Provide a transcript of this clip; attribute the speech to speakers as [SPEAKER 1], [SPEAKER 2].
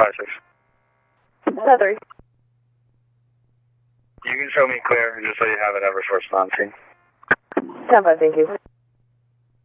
[SPEAKER 1] Heather.
[SPEAKER 2] You can show me clear just so you have it Eversource on scene.
[SPEAKER 1] Stand by, thank you.